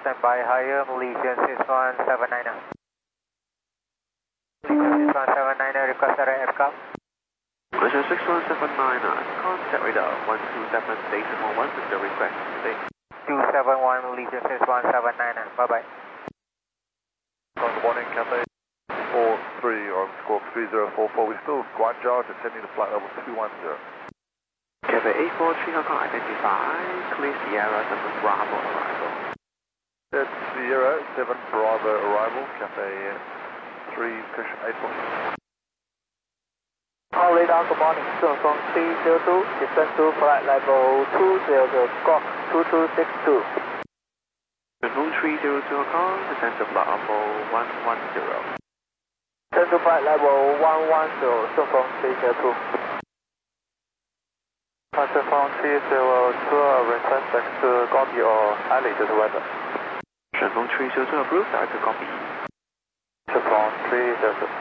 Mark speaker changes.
Speaker 1: standby higher, Malaysia 6179. Malaysia 6179, request direct aircraft.
Speaker 2: Malaysia 6179, contact radar 127.1 request, stay.
Speaker 1: 271, Malaysia 6179, bye-bye.
Speaker 3: Good morning, Cathay 43 on squawk 3044. We're still Guangzhou, descending to flight level 210.
Speaker 2: Cathay 843 Hong Kong, identify, clear Sierra 7 Bravo arrival.
Speaker 3: That's Sierra 7 Bravo arrival, Cathay 3 cushion 84.
Speaker 1: All radar, good morning, Sunfeng 302, descend to flight level 200, squawk 2262.
Speaker 2: Sunfeng 302 Hong Kong, descend to flight level 110.
Speaker 1: Descend to flight level 110, Sunfeng 302. Sunfeng 302, request back to copy or alley to the weather.
Speaker 2: Sunfeng 302 approved, I could copy.
Speaker 1: Sunfeng 302.